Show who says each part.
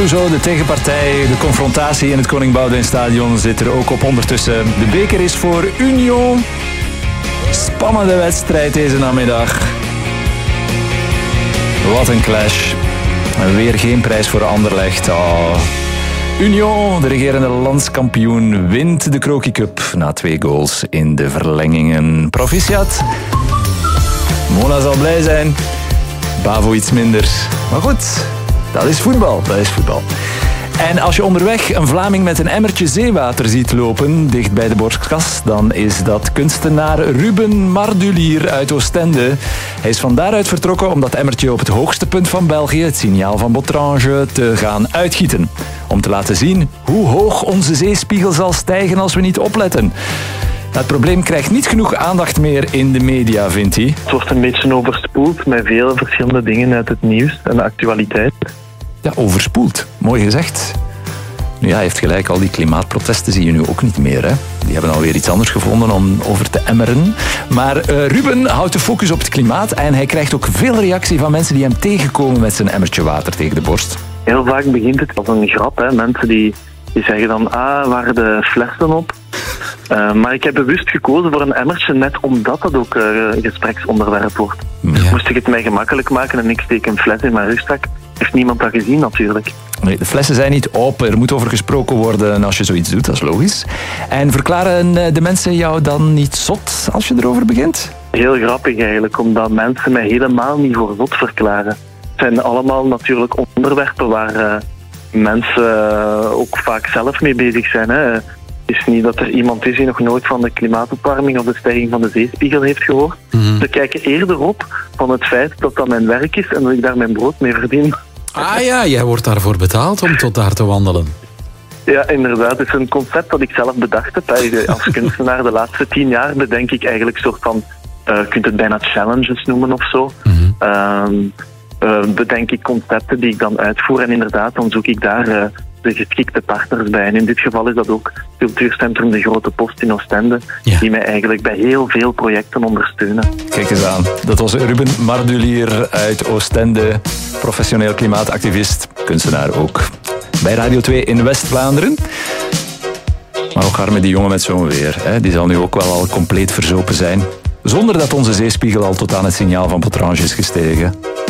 Speaker 1: Zo, de tegenpartij, de confrontatie in het Koning Boudewijn zit er ook op. Ondertussen, de beker is voor Union. Spannende wedstrijd deze namiddag. Wat een clash. En weer geen prijs voor Anderlecht. Oh. Union, de regerende landskampioen, wint de Croky Cup na 2 goals in de verlengingen. Proficiat. Mona zal blij zijn. Bavo iets minder. Maar goed, dat is voetbal. En als je onderweg een Vlaming met een emmertje zeewater ziet lopen, dicht bij de borstkas, dan is dat kunstenaar Ruben Mardulier uit Oostende. Hij is van daaruit vertrokken om dat emmertje op het hoogste punt van België, het signaal van Botrange, te gaan uitgieten. Om te laten zien hoe hoog onze zeespiegel zal stijgen als we niet opletten. Het probleem krijgt niet genoeg aandacht meer in de media, vindt hij.
Speaker 2: Het wordt een beetje overspoeld met vele verschillende dingen uit het nieuws en de actualiteit.
Speaker 1: Ja, overspoeld. Mooi gezegd. Nu ja, hij heeft gelijk, al die klimaatprotesten zie je nu ook niet meer. Hè? Die hebben alweer iets anders gevonden om over te emmeren. Maar Ruben houdt de focus op het klimaat en hij krijgt ook veel reactie van mensen die hem tegenkomen met zijn emmertje water tegen de borst.
Speaker 2: Heel vaak begint het als een grap. Hè? Mensen die zeggen dan, waar de flessen op? Maar ik heb bewust gekozen voor een emmertje net omdat dat ook een gespreksonderwerp wordt. Ja. Moest ik het mij gemakkelijk maken en ik steek een fles in mijn rugzak, heeft niemand dat gezien natuurlijk.
Speaker 1: Nee, de flessen zijn niet op, er moet over gesproken worden als je zoiets doet, dat is logisch. En verklaren de mensen jou dan niet zot als je erover begint?
Speaker 2: Heel grappig eigenlijk, omdat mensen mij helemaal niet voor zot verklaren. Het zijn allemaal natuurlijk onderwerpen waar mensen ook vaak zelf mee bezig zijn. Hè. Het is niet dat er iemand is die nog nooit van de klimaatopwarming of de stijging van de zeespiegel heeft gehoord. Mm-hmm. Ze kijken eerder op van het feit dat dat mijn werk is en dat ik daar mijn brood mee verdien.
Speaker 3: Ah ja, jij wordt daarvoor betaald om tot daar te wandelen.
Speaker 2: Ja, inderdaad. Het is een concept dat ik zelf bedacht heb. Als kunstenaar de laatste 10 jaar bedenk ik eigenlijk een soort van, je kunt het bijna challenges noemen of zo. Mm-hmm. Bedenk ik concepten die ik dan uitvoer en inderdaad, dan zoek ik daar de geschikte partners bij. En in dit geval is dat ook Cultuurcentrum De Grote Post in Oostende, die mij eigenlijk bij heel veel projecten ondersteunen.
Speaker 1: Kijk eens aan. Dat was Ruben Mardulier uit Oostende, professioneel klimaatactivist, kunstenaar ook. Bij Radio 2 in West-Vlaanderen. Maar ook arme die jongen met zo'n weer. Hè? Die zal nu ook wel al compleet verzopen zijn. Zonder dat onze zeespiegel al tot aan het signaal van Botrange is gestegen.